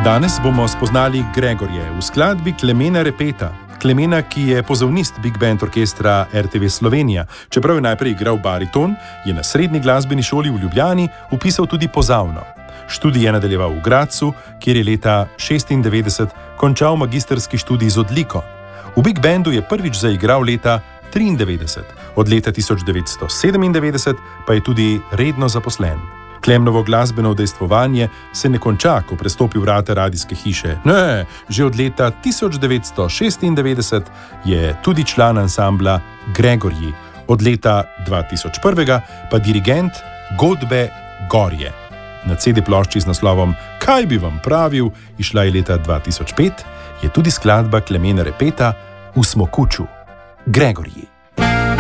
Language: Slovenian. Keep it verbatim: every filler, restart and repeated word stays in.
Danes bomo spoznali Gregorje v skladbi Klemena Repeta. Klemena, ki je pozavnist Big Band orkestra R T V Slovenija. Čeprav je najprej igral bariton, je na srednji glasbeni šoli v Ljubljani vpisal tudi pozavno. Študij je nadaljeval v Gradcu, kjer je leta šestindevetdeset končal magistrski študij z odliko. V Big Bandu je prvič zaigral leta triindevetdeset, od leta tisoč devetsto sedemindevetdeset pa je tudi redno zaposlen. Klemnovo glasbeno udejstvovanje se ne konča, ko prestopi vrata radijske hiše. Ne, že od leta tisoč devetsto šestindevetdeset je tudi član ansambla Gregorji, od leta dva tisoč jedan pa dirigent godbe Gorje. Na C D plošči z naslovom Kaj bi vam pravil, izšla je leta dva tisoč pet, je tudi skladba Klemena Repeta V Smokuču. Gregorji.